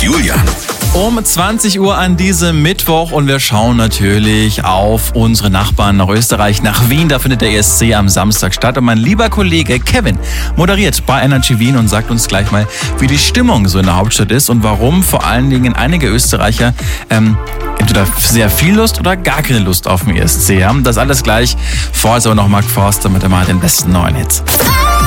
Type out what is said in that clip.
Julian. Um 20 Uhr an diesem Mittwoch und wir schauen natürlich auf unsere Nachbarn nach Österreich, nach Wien. Da findet der ESC am Samstag statt und mein lieber Kollege Kevin moderiert bei Energy Wien und sagt uns gleich mal, wie die Stimmung so in der Hauptstadt ist und warum vor allen Dingen einige Österreicher entweder sehr viel Lust oder gar keine Lust auf den ESC haben. Das alles gleich. Vorher aber noch Mark Forster mit den besten neuen Hits.